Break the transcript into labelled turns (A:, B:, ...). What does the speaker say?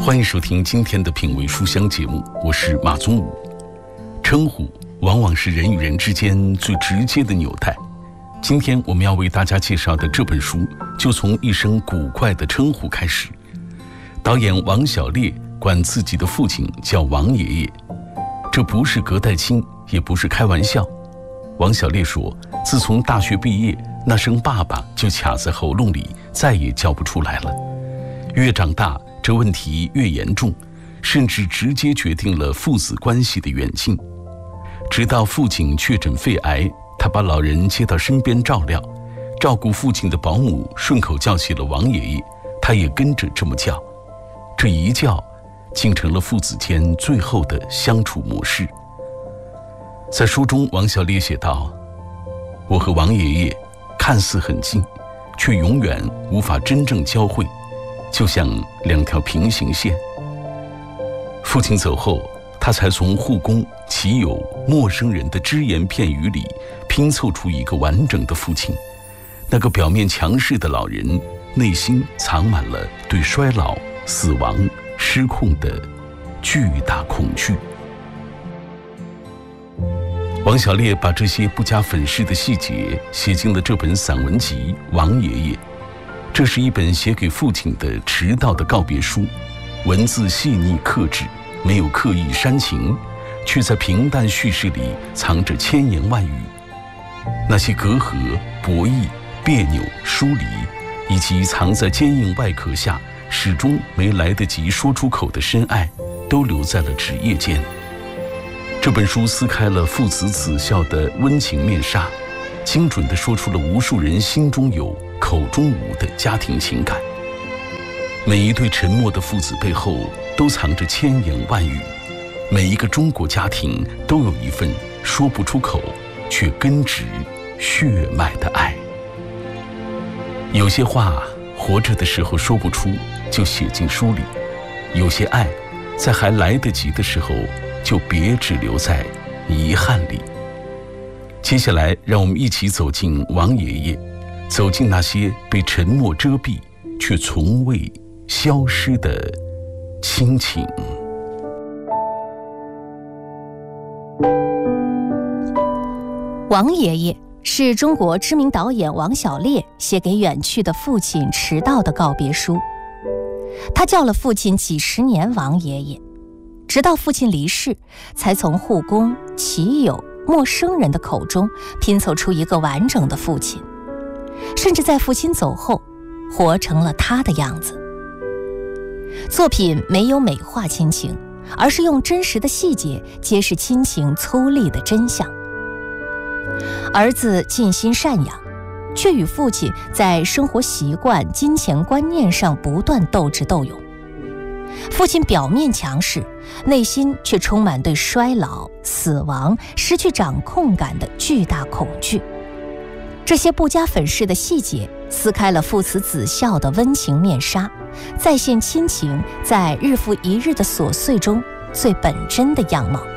A: 欢迎收听今天的品味书香节目，我是马宗武。称呼往往是人与人之间最直接的纽带。今天我们要为大家介绍的这本书，就从一声古怪的称呼开始。导演王小烈管自己的父亲叫王爷爷，这不是隔代亲，也不是开玩笑。王小烈说，自从大学毕业，那声爸爸就卡在喉咙里，再也叫不出来了。越长大，这问题越严重，甚至直接决定了父子关系的远近。直到父亲确诊肺癌，他把老人接到身边照料，照顾父亲的保姆顺口叫起了王爷爷，他也跟着这么叫。这一叫，竟成了父子间最后的相处模式。在书中，王小烈写道：我和王爷爷看似很近，却永远无法真正交汇，就像两条平行线。父亲走后，他才从护工、骑友、陌生人的只言片语里拼凑出一个完整的父亲。那个表面强势的老人，内心藏满了对衰老、死亡、失控的巨大恐惧。王小烈把这些不加粉饰的细节写进了这本散文集《王爷爷》。这是一本写给父亲的迟到的告别书，文字细腻克制，没有刻意煽情，却在平淡叙事里藏着千言万语。那些隔阂、博弈、别扭、疏离，以及藏在坚硬外壳下始终没来得及说出口的深爱，都留在了纸页间。这本书撕开了父子子孝的温情面纱，精准地说出了无数人心中有口中无的家庭情感。每一对沉默的父子背后都藏着千言万语，每一个中国家庭都有一份说不出口却根植血脉的爱。有些话活着的时候说不出，就写进书里；有些爱在还来得及的时候，就别只留在遗憾里。接下来，让我们一起走进王爷爷，走进那些被沉默遮蔽却从未消失的亲情。
B: 王爷爷是中国知名导演王小烈写给远去的父亲迟到的告别书。他叫了父亲几十年王爷爷，直到父亲离世，才从护工、骑友、陌生人的口中拼凑出一个完整的父亲，甚至在父亲走后，活成了他的样子。作品没有美化亲情，而是用真实的细节揭示亲情粗粝的真相。儿子尽心赡养，却与父亲在生活习惯、金钱观念上不断斗智斗勇。父亲表面强势，内心却充满对衰老、死亡、失去掌控感的巨大恐惧。这些不加粉饰的细节撕开了父慈子孝的温情面纱，再现亲情在日复一日的琐碎中最本真的样貌。